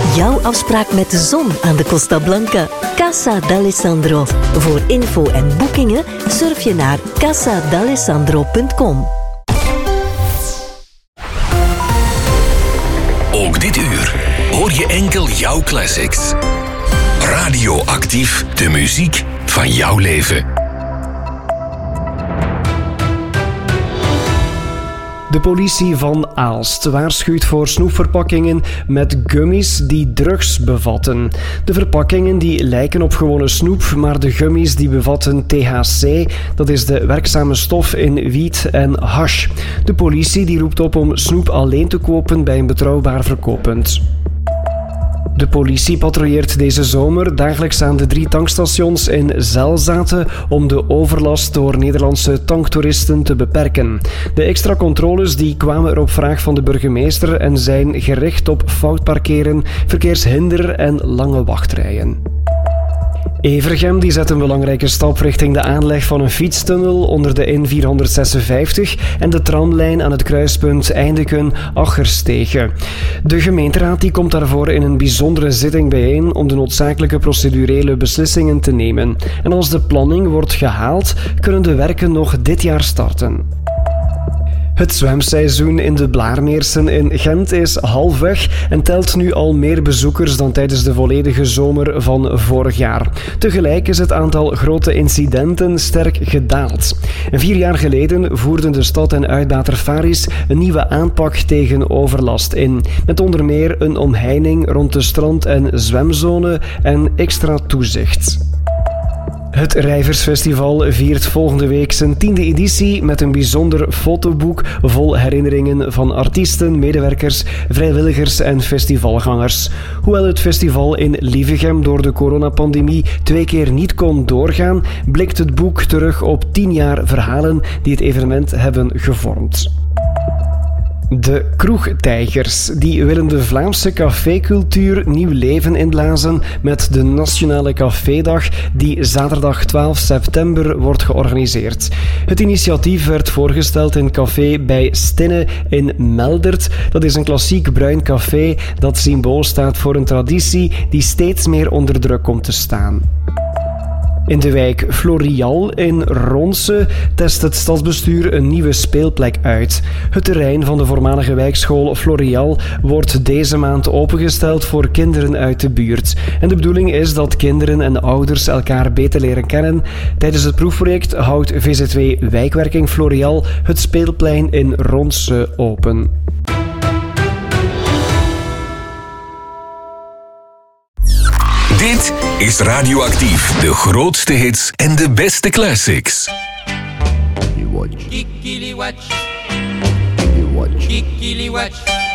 Jouw afspraak met de zon aan de Costa Blanca. Casa d'Alessandro. Voor info en boekingen surf je naar casadalessandro.com. Ook dit uur hoor je enkel jouw classics. Radioactief, de muziek van jouw leven. De politie van Aalst waarschuwt voor snoepverpakkingen met gummies die drugs bevatten. De verpakkingen die lijken op gewone snoep, maar de gummies die bevatten THC, dat is de werkzame stof in wiet en hash. De politie die roept op om snoep alleen te kopen bij een betrouwbaar verkooppunt. De politie patrouilleert deze zomer dagelijks aan de 3 tankstations in Zelzaten om de overlast door Nederlandse tanktoeristen te beperken. De extra controles die kwamen er op vraag van de burgemeester en zijn gericht op fout parkeren, verkeershinder en lange wachtrijen. Evergem die zet een belangrijke stap richting de aanleg van een fietstunnel onder de N456 en de tramlijn aan het kruispunt Eindeken-Aggerstegen. De gemeenteraad die komt daarvoor in een bijzondere zitting bijeen om de noodzakelijke procedurele beslissingen te nemen. En als de planning wordt gehaald, kunnen de werken nog dit jaar starten. Het zwemseizoen in de Blaarmeersen in Gent is halfweg en telt nu al meer bezoekers dan tijdens de volledige zomer van vorig jaar. Tegelijk is het aantal grote incidenten sterk gedaald. 4 jaar geleden voerden de stad en uitbater Faris een nieuwe aanpak tegen overlast in, met onder meer een omheining rond de strand- en zwemzone en extra toezicht. Het Rijversfestival viert volgende week zijn 10e editie met een bijzonder fotoboek vol herinneringen van artiesten, medewerkers, vrijwilligers en festivalgangers. Hoewel het festival in Lievegem door de coronapandemie 2 keer niet kon doorgaan, blikt het boek terug op 10 jaar verhalen die het evenement hebben gevormd. De kroegtijgers die willen de Vlaamse cafécultuur nieuw leven inblazen met de Nationale Cafédag die zaterdag 12 september wordt georganiseerd. Het initiatief werd voorgesteld in café bij Stinne in Meldert. Dat is een klassiek bruin café dat symbool staat voor een traditie die steeds meer onder druk komt te staan. In de wijk Florial in Ronse test het stadsbestuur een nieuwe speelplek uit. Het terrein van de voormalige wijkschool Florial wordt deze maand opengesteld voor kinderen uit de buurt. En de bedoeling is dat kinderen en ouders elkaar beter leren kennen. Tijdens het proefproject houdt VZW Wijkwerking Florial het speelplein in Ronse open. Dit is Radioactief, de grootste hits en de beste classics. Kikili watch. Kikili watch.